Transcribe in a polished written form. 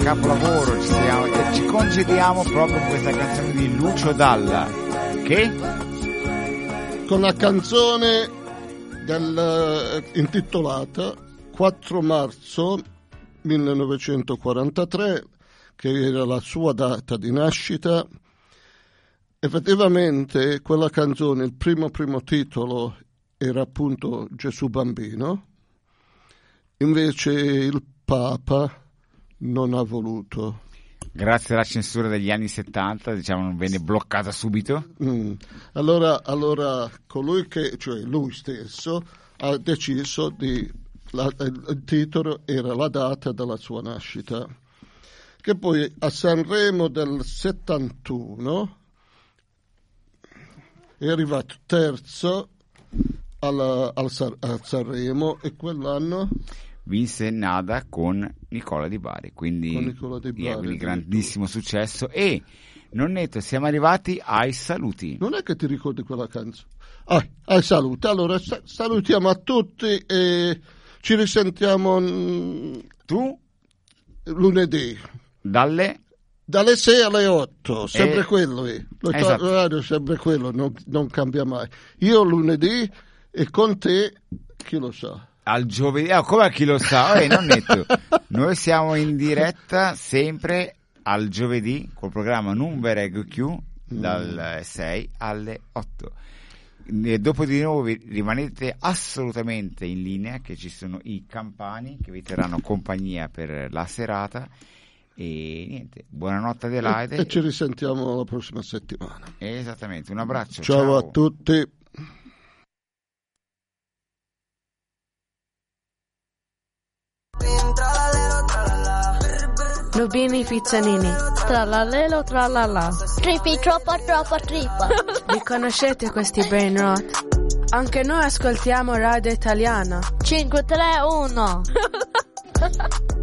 capolavoro, ci congediamo proprio con questa canzone di Lucio Dalla, che con la canzone intitolata 4 marzo 1943, che era la sua data di nascita. Effettivamente quella canzone, il primo titolo era appunto Gesù Bambino, invece il Papa non ha voluto. Grazie alla censura degli anni 70, diciamo, non venne bloccata subito. Allora colui cioè lui stesso, ha deciso il titolo era la data della sua nascita, che poi a Sanremo del 71 è arrivato terzo a Sanremo, e quell'anno vinse Nada con Nicola Di Bari, quindi grandissimo successo. E Nonnetto, siamo arrivati ai saluti. Non è che ti ricordi quella canzone? Ai saluti. Allora salutiamo a tutti e ci risentiamo lunedì dalle 6 alle 8, sempre quello esatto. L'orario è sempre quello, non cambia mai. Io lunedì e con te chi lo sa. Al giovedì, come chi lo sa? Nonnetto. Noi siamo in diretta sempre al giovedì col programma Number Q dal 6 alle 8. E dopo di noi rimanete assolutamente in linea, che ci sono i Campani che vi terranno compagnia per la serata. E niente, buonanotte Adelaide. E ci risentiamo la prossima settimana. Esattamente, un abbraccio. Ciao a tutti. Nubini Pizzanini, tralalelo tralala, tripi troppa trippa. Vi conoscete questi brain rot? Anche noi ascoltiamo Radio Italiana 531.